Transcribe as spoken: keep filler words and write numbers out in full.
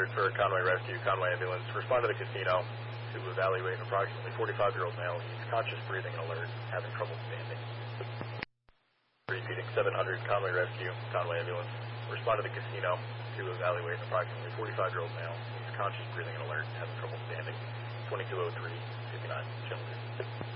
hundred for Conway Rescue, Conway Ambulance. Respond to the casino to evaluate an approximately forty-five-year-old male. He's conscious, breathing, and alert, having trouble standing. Repeating, seven hundred Conway Rescue, Conway Ambulance. Respond to the casino to evaluate an approximately forty-five-year-old male. He's conscious, breathing, and alert, having trouble standing. twenty-two oh three, fifty-nine, Children.